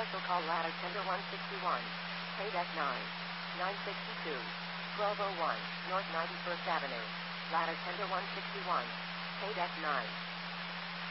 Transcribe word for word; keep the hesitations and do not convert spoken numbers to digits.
Special call ladder tender one sixty-one. Pay deck nine. nine sixty-two. twelve oh one. North ninety-first Avenue. Ladder tender one sixty-one. Pay deck nine.